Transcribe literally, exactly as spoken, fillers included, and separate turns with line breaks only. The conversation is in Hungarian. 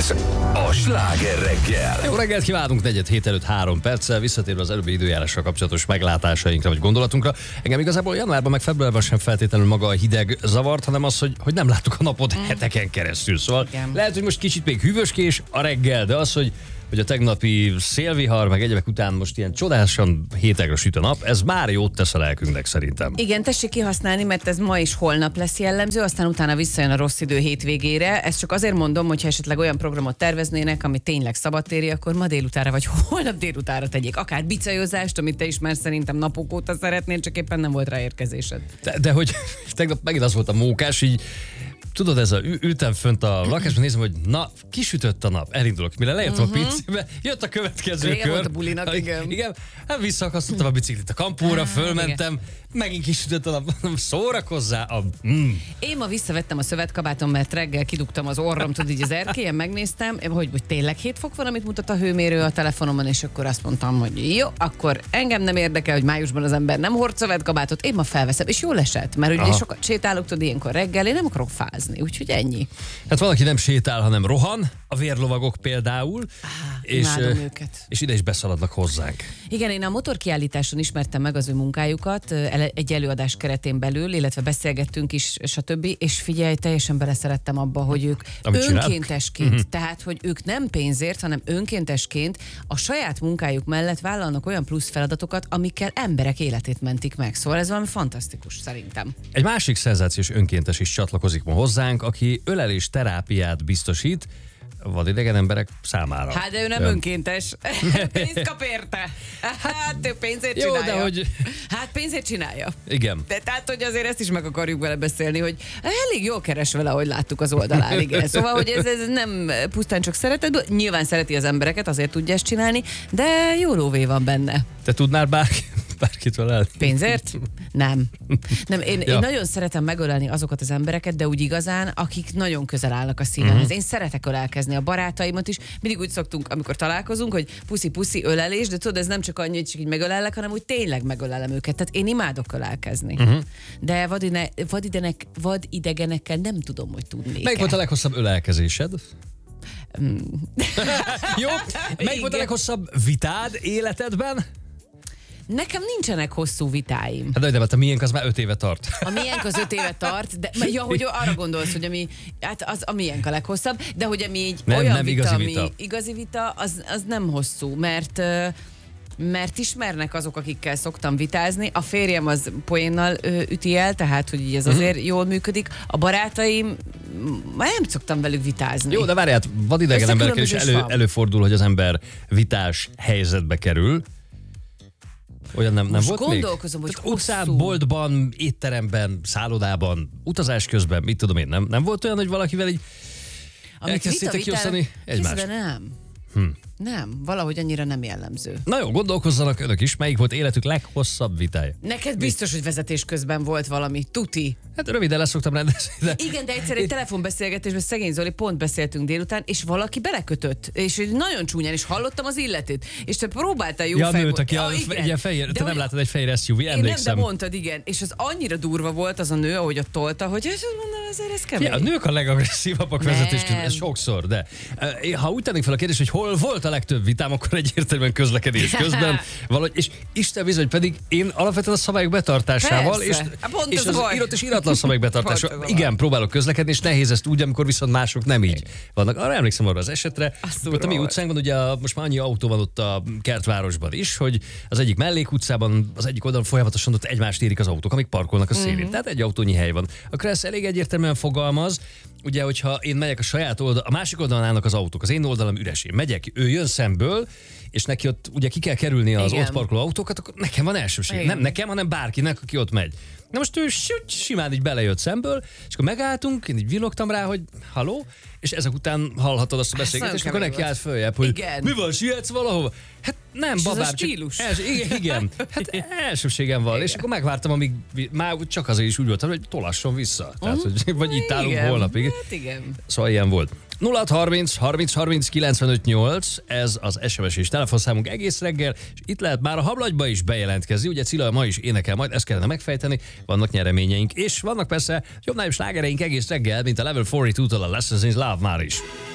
Ez a Sláger reggel.
Jó reggelt kívánunk, negyed hét előtt három perccel, visszatérve az előbbi időjárással kapcsolatos meglátásainkra vagy gondolatunkra. Engem igazából januárban meg februárban sem feltétlenül maga a hideg zavart, hanem az, hogy, hogy nem láttuk a napot heteken keresztül. Szóval igen. Lehet, hogy most kicsit még hűvöskés a reggel, de az, hogy hogy a tegnapi szélvihar, meg egyebek után most ilyen csodásan hétegre süt a nap, ez már jót tesz a lelkünknek szerintem.
Igen, tessék kihasználni, mert ez ma és holnap lesz jellemző, aztán utána visszajön a rossz idő hétvégére. Ezt csak azért mondom, hogyha esetleg olyan programot terveznének, ami tényleg szabadtéri, akkor ma délutára vagy holnap délutára tegyék. Akár bicajozást, amit te is már szerintem napok óta szeretnél, csak éppen nem volt rá érkezésed.
De, de hogy tegnap megint az volt a mókás, így tudod, ez a, ültem fönt a lakásban, nézem, hogy na, kisütött a nap, elindulok, mire lejöttem uh-huh. a pincébe, jött a következő
Régen
kör.
volt a bulinak, igen.
Igen, hát visszaakasztottam a biciklit a kampóra, fölmentem, igen. Megint kisütött a nap, szórakozzá a... Mm.
Én ma visszavettem a szövetkabátom, mert reggel kidugtam az orrom, tudod, így az erkélyen megnéztem, hogy, hogy tényleg hét fok van, amit mutat a hőmérő a telefonomon, és akkor azt mondtam, hogy jó, akkor engem nem érdekel, hogy májusban az ember nem hord szövetkabátot, én ma felveszem, és jól esett, mert ugye sokat sétálok, tudod, ilyenkor reggel, én nem akarok fázni, úgyhogy ennyi.
Hát valaki nem sétál, hanem rohan, a vérlovagok például,
ah,
és,
őket.
és ide is beszaladnak hozzánk.
Igen, én a motorkiállításon ismertem meg az ő munkájukat, egy előadás keretén belül, illetve beszélgettünk is, stb. És figyelj, teljesen beleszerettem abba, hogy ők Amit önkéntesként, csinálok? tehát, hogy ők nem pénzért, hanem önkéntesként a saját munkájuk mellett vállalnak olyan plusz feladatokat, amikkel emberek életét mentik meg. Szóval ez valami fantasztikus, szerintem.
Egy másik szenzációs önkéntes is csatlakozik ma hozzánk, aki ölelés terápiát biztosít vadidegen emberek számára.
Hát de ő nem Ön... önkéntes. Pénzt kap érte. Hát ő pénzért
Jó,
csinálja.
De hogy...
Hát pénzért csinálja.
Igen.
De, tehát, hogy azért ezt is meg akarjuk vele beszélni, hogy elég jól keres vele, ahogy láttuk az oldalán. Igen. Szóval, hogy ez, ez nem pusztán csak szeretetből. Nyilván szereti az embereket, azért tudja ezt csinálni, de jó lóvé van benne.
Te tudnál bárki, bárkit ölelni?
Pénzért? Nem. Nem én,
ja.
én nagyon szeretem megölelni azokat az embereket, de úgy igazán, akik nagyon közel állnak a szívemhez. Uh-huh. Én szeretek ölelkezni a barátaimat is. Mindig úgy szoktunk, amikor találkozunk, hogy puszi-puszi ölelés, de tudod, ez nem csak annyi, hogy csak így megölellek, hanem úgy tényleg megölelem őket. Tehát én imádok ölelkezni. Uh-huh. De vadine, vadidenek, vadidegenekkel nem tudom, hogy tudnék.
Melyik volt a leghosszabb ölelkezésed? Mm. Jó. Melyik volt a leghosszabb vitád életedben?
Nekem nincsenek hosszú vitáim.
Hát de, de a miénk az már öt éve tart.
A miénk az öt éve tart, de ja, hogy arra gondolsz, hogy ami, hát az a miénk a leghosszabb, de hogy ami egy
nem,
olyan
nem
vita,
igazi
ami
vita.
igazi vita, az, az nem hosszú, mert mert ismernek azok, akikkel szoktam vitázni. A férjem az poénnal ö, üti el, tehát hogy ez azért mm. jól működik. A barátaim, már nem szoktam velük vitázni.
Jó, de várját, vadidegen emberekkel is elő, előfordul, hogy az ember vitás helyzetbe kerül. Olyan nem, nem volt még?
Gondolkozom, hogy hosszú.
Utcán, boltban, étteremben, szállodában, utazás közben, mit tudom én, nem, nem volt olyan, hogy valakivel így elkezdtétek kiosztani egymást?
Nem.
Hm.
Nem, valahogy annyira nem jellemző.
Na jó, gondolkozzanak önök is, melyik volt életük leghosszabb vitája?
Neked biztos, hogy vezetés közben volt valami, tuti.
Hát röviden lesz szoktam rendezni. De...
Igen, de egyszer egy telefonbeszélgetésben szegény Zoli, pont beszéltünk délután, és valaki belekötött, és nagyon csúnyán, és hallottam az illetét, és te próbáltál jó
ja,
fej...
nőtt, aki ja, a, egy fehér, te nem láttad egy fehér es u vé, emlékszem.
Én nem, de mondtad, igen, és az annyira durva volt az a nő, ahogy ott tolta, hogy ezt mondom, ezért ez kemény.
Ja, a nők a legagresszívabbak vezetés közben, ez sokszor, de ha úgy tennék fel a kérdést, hogy hol volt a legtöbb vitám, akkor egyértelműen közlekedés közben. Valahogy, és Isten bizony, pedig én alapvetően a szabályok betartásával,
persze.
és, és az, az írott és íratlan szabályok betartásával. Igen, próbálok közlekedni, és nehéz ezt úgy, amikor viszont mások nem így vannak. Arra emlékszem arra az esetre, ott a mi utcánkban, ugye a, most már annyi autó van ott a kertvárosban is, hogy az egyik mellékutcában, az egyik oldalon folyamatosan ott egymást érik az autók, amik parkolnak a szélén. Mm-hmm. Tehát egy autónyi hely van. Akkor ez elég egyértelműen fogalmaz, ugye, hogyha én megyek a saját oldal, a másik oldalon állnak az autók, az én oldalam üres, én megyek, ő jön szemből, és neki ott ugye ki kell kerülni az igen. ott parkoló autókat, akkor nekem van elsőség. Igen. Nem nekem, hanem bárkinek, aki ott megy. Na most ő simán így belejött szemből, és akkor megálltunk, én így villogtam rá, hogy haló, és ezek után hallhatod azt a beszélgetést, és akkor neki állt följebb, hogy igen. mi van, sietsz valahova? Hát nem, és babám, csak els, igen, igen, hát elsőségem van, igen. és akkor megvártam, amíg már csak azért is úgy voltam, hogy tolasson vissza. Tehát, hogy, vagy itt állunk
igen.
holnapig.
Hát igen.
Szóval ilyen volt. nulla hat harminc harminc harminc kilencvenöt nyolc, ez az es em es és telefonszámunk egész reggel, és itt lehet már a hablagyba is bejelentkezni, ugye Cilla ma is énekel majd, ezt kellene megfejteni, vannak nyereményeink, és vannak persze jobbnál jobb slágereink egész reggel, mint a Level negyvenkettő-től a Lessons in Love már is.